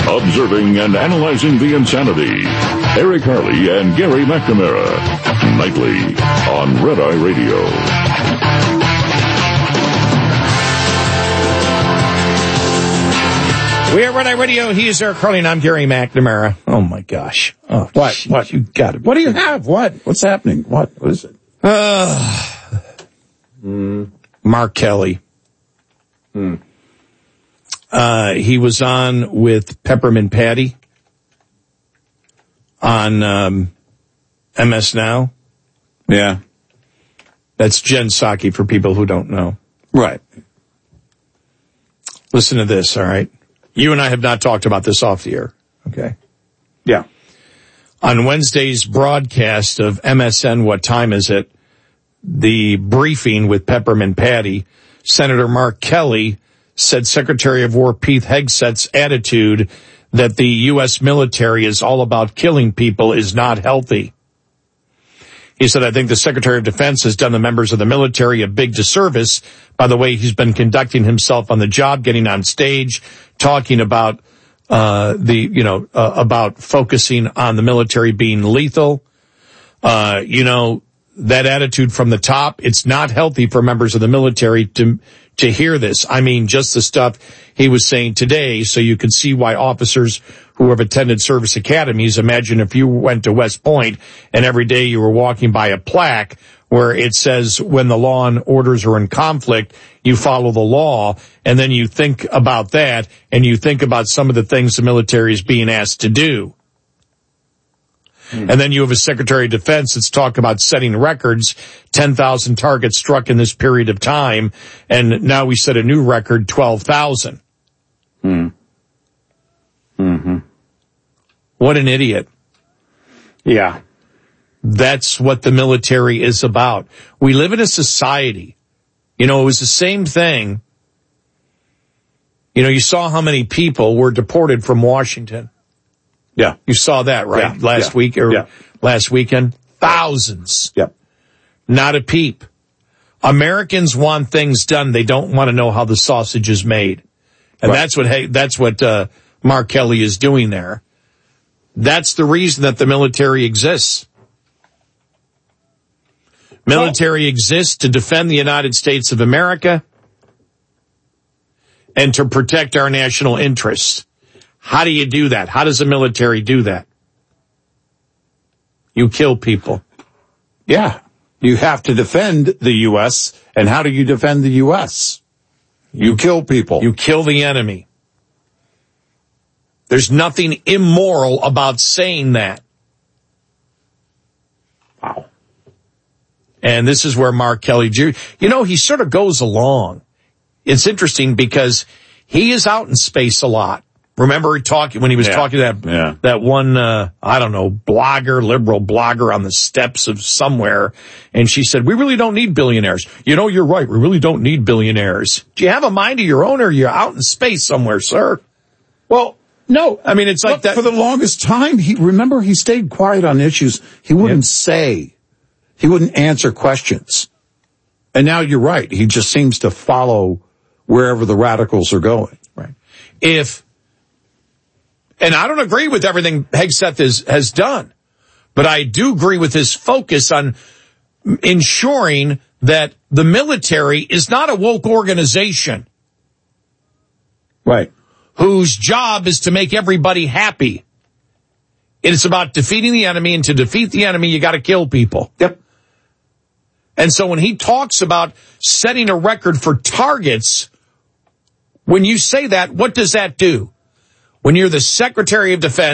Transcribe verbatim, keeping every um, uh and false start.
Observing and analyzing the insanity. Eric Harley and Gary McNamara. Nightly on Red Eye Radio. We are Red Eye Radio. He is Eric Harley, and I'm Gary McNamara. Oh, my gosh. Oh, what? Geez, what? You got it. What do you have? What? What's happening? What? What is it? Uh, mm. Mark Kelly. Hmm. Uh, he was on with Peppermint Patty on um, M S Now. Yeah. That's Jen Psaki for people who don't know. Right. Listen to this, all right? You and I have not talked about this off the air, okay? Yeah. On Wednesday's broadcast of M S N What Time Is It, the briefing with Peppermint Patty, Senator Mark Kelly said Secretary of War Pete Hegseth's attitude that the U S military is all about killing people is not healthy. He said, I think the Secretary of Defense has done the members of the military a big disservice by the way he's been conducting himself on the job, getting on stage, talking about uh the, you know, uh, about focusing on the military being lethal. Uh, you know, that attitude from the top, it's not healthy for members of the military to to hear this. I mean, just the stuff he was saying today, so you could see why officers who have attended service academies, imagine if you went to West Point and every day you were walking by a plaque where it says when the law and orders are in conflict, you follow the law, and then you think about that, and you think about some of the things the military is being asked to do. And then you have a Secretary of Defense that's talking about setting records, ten thousand targets struck in this period of time, and now we set a new record, twelve thousand. Hmm. Mm-hmm. What an idiot. Yeah. That's what the military is about. We live in a society. You know, it was the same thing. You know, you saw how many people were deported from Washington. Yeah. You saw that, right? Yeah. Last yeah. week or yeah. last weekend? Thousands. Yep. Not a peep. Americans want things done. They don't want to know how the sausage is made. And right. that's what, hey, that's what, uh, Mark Kelly is doing there. That's the reason that the military exists. Military well, exists to defend the United States of America and to protect our national interests. How do you do that? How does the military do that? You kill people. Yeah. You have to defend the U S, and how do you defend the U S? You, you kill people. You kill the enemy. There's nothing immoral about saying that. Wow. And this is where Mark Kelly, you know, he sort of goes along. It's interesting because he is out in space a lot. Remember he talking when he was yeah. talking to that yeah. that one uh, I don't know blogger, liberal blogger on the steps of somewhere, and she said, "We really don't need billionaires." You know, you're right. We really don't need billionaires. Do you have a mind of your own, or you're out in space somewhere, sir? Well, no. I mean, it's like Look, that for the longest time. He remember he stayed quiet on issues. He wouldn't yeah. say. He wouldn't answer questions. And now you're right. He just seems to follow wherever the radicals are going. Right. If And I don't agree with everything Hegseth has, has done, but I do agree with his focus on ensuring that the military is not a woke organization. Right. Whose job is to make everybody happy. It's about defeating the enemy, and to defeat the enemy, you got to kill people. Yep. And so when he talks about setting a record for targets, when you say that, what does that do? When you're the Secretary of Defense,